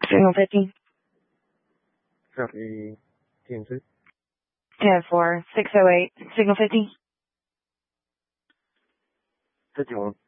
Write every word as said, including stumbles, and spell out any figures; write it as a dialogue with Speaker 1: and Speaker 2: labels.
Speaker 1: Signal fifty.
Speaker 2: Copy. T N C.
Speaker 1: ten four, six oh eight. Signal fifty.
Speaker 2: fifty-one.